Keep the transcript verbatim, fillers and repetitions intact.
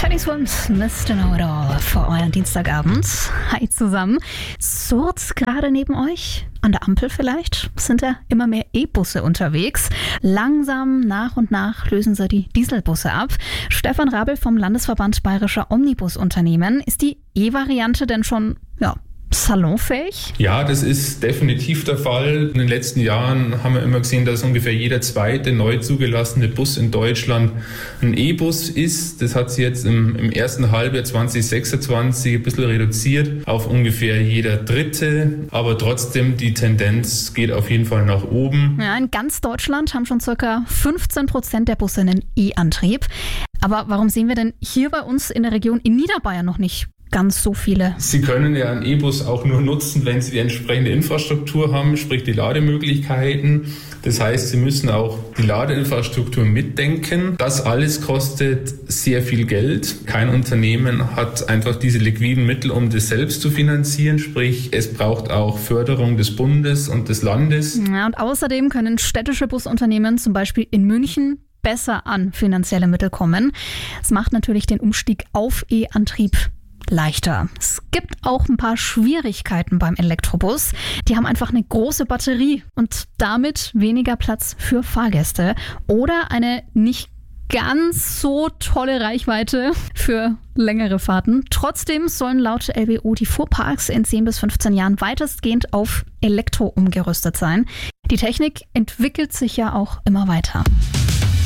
Teddy Swims, Mister Know-it-all für euren Dienstagabend. Hi zusammen. Surrt gerade neben euch? An der Ampel vielleicht? Sind da immer mehr E-Busse unterwegs? Langsam, nach und nach lösen sie die Dieselbusse ab. Stefan Rabel vom Landesverband Bayerischer Omnibusunternehmen. Ist die E-Variante denn schon, ja, salonfähig? Ja, das ist definitiv der Fall. In den letzten Jahren haben wir immer gesehen, dass ungefähr jeder zweite neu zugelassene Bus in Deutschland ein E-Bus ist. Das hat sich jetzt im, im ersten Halbjahr zwanzig sechsundzwanzig ein bisschen reduziert auf ungefähr jeder dritte. Aber trotzdem, die Tendenz geht auf jeden Fall nach oben. Ja, in ganz Deutschland haben schon ca. fünfzehn Prozent der Busse einen E-Antrieb. Aber warum sehen wir denn hier bei uns in der Region in Niederbayern noch nicht ganz so viele? Sie können ja einen E-Bus auch nur nutzen, wenn Sie die entsprechende Infrastruktur haben, sprich die Lademöglichkeiten. Das heißt, Sie müssen auch die Ladeinfrastruktur mitdenken. Das alles kostet sehr viel Geld. Kein Unternehmen hat einfach diese liquiden Mittel, um das selbst zu finanzieren. Sprich, es braucht auch Förderung des Bundes und des Landes. Ja, und außerdem können städtische Busunternehmen zum Beispiel in München besser an finanzielle Mittel kommen. Es macht natürlich den Umstieg auf E-Antrieb leichter. Es gibt auch ein paar Schwierigkeiten beim Elektrobus. Die haben einfach eine große Batterie und damit weniger Platz für Fahrgäste oder eine nicht ganz so tolle Reichweite für längere Fahrten. Trotzdem sollen laut L B O die Fuhrparks in zehn bis fünfzehn Jahren weitestgehend auf Elektro umgerüstet sein. Die Technik entwickelt sich ja auch immer weiter.